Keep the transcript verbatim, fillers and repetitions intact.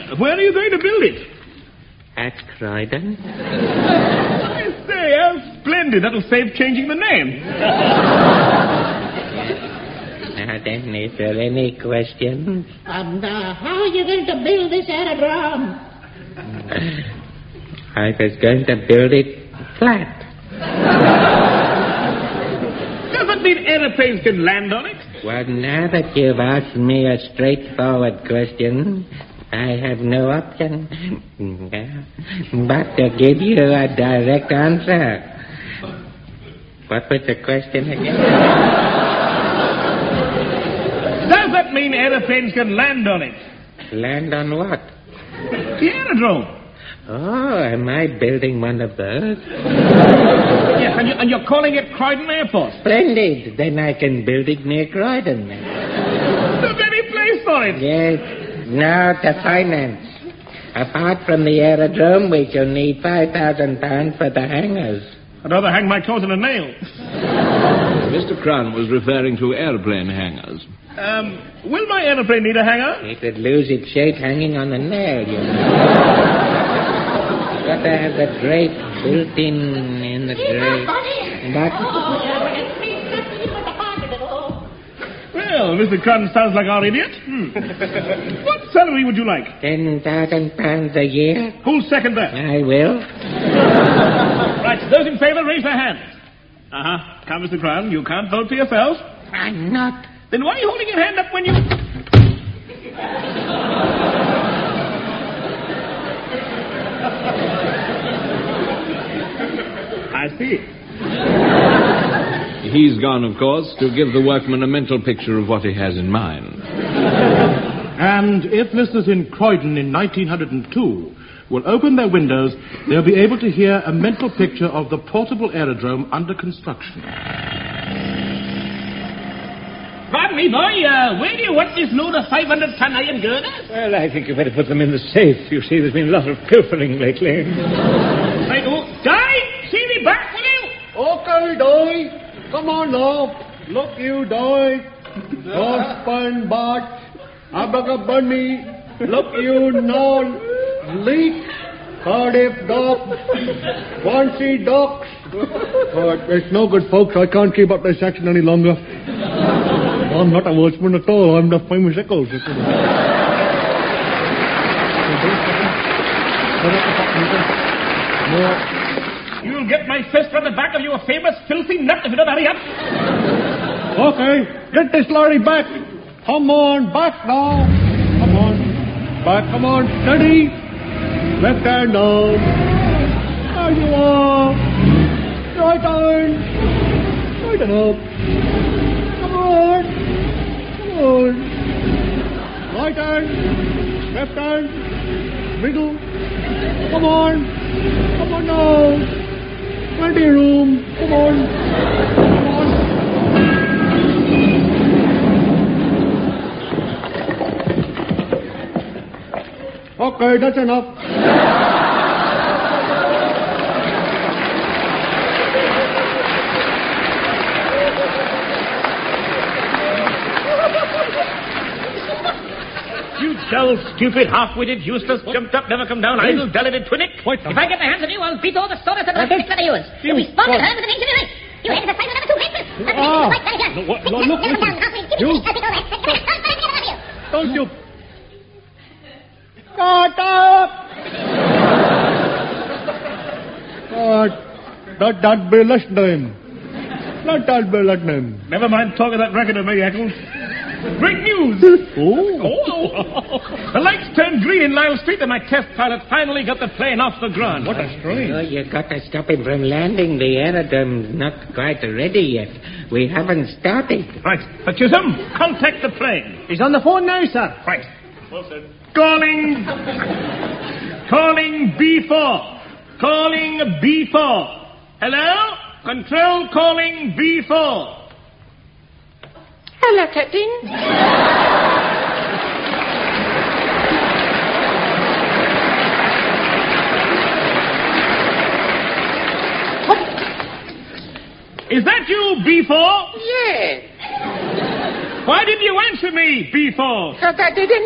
where are you going to build it? At Croydon. I say, how splendid. That'll save changing the name. Now then, is there any questions? And uh, how are you going to build this aerodrome? I was going to build it flat. Does that mean aeroplanes can land on it? Well, now that you've asked me a straightforward question, I have no option but to give you a direct answer. What was the question again? Does that mean aeroplanes can land on it? Land on what? The aerodrome. Oh, am I building one of those? Yes, and, you, and you're calling it Croydon Airport. Splendid. Then I can build it near Croydon. The very place for it. Yes. Now to finance. Apart from the aerodrome, we shall need five thousand pounds for the hangars. I'd rather hang my coat in a nail. Mister Crown was referring to airplane hangars. Um, will my aeroplane need a hangar? It would lose its shape hanging on a nail, you know. Got to have the drape built in in the drape. But... Well, Mister Crun sounds like our idiot. Hmm. What salary would you like? Ten thousand pounds a year. Who'll second that? I will. Right, those in favour, raise their hands. Uh-huh. Come, Mister Crown, you can't vote for yourselves. I'm not. Then why are you holding your hand up when you... I see. He's gone, of course, to give the workman a mental picture of what he has in mind. And if listeners in Croydon in nineteen oh two will open their windows, they'll be able to hear a mental picture of the portable aerodrome under construction. Pardon me, boy, uh, where do you want this load of five hundred ton iron girders? Well, I think you better put them in the safe. You see, there's been a lot of pilfering lately. Right, oh, Di, see me back, will you? Okay, Di. Come on now. Look you, Di. Husband, bat. Abaga bunny. Look you, now. Leak. Cardiff dock. Swansea docks. Oh, it's no good, folks. I can't keep up this action any longer. I'm not a wordsman at all. I'm the famous Eccles. You'll get my fist from the back of you, a famous filthy nut, if you don't hurry up. Okay, get this lorry back. Come on, back now. Come on. Back, come on. Steady. Left hand down. There you are. Right hand. Right and up. Come on. Come on. Right hand. Left hand. Middle. Come on. Come on now. Plenty of room. Come on. Come on. Okay, that's enough. You dull, stupid, half-witted, useless, jumped up, never come down, idle, deluded twinnick. If I get my hands on you, I'll beat all the sawdust out of those sticks of yours. You'll be spawned at home with an inch in your life. You ain't the same number two hateful. Ah. No, what, no, look, listen. You. Don't you. Shut up! God, that, that be listening. Let that be listening. Never mind talk of that record of me, Eccles. Great news! Oh. Oh. The lights turned green in Lyle Street and my test pilot finally got the plane off the ground. What a strange. Oh, you got to stop him from landing. The aerodrome's not quite ready yet. We haven't started. Right. Uh, Chisholm, contact the plane. He's on the phone now, sir. Right. Calling... Calling B four. Calling B four. Hello? Control calling B four. Hello, Captain. Is that you, B four? Yes. Why didn't you answer me, B four? Because I didn't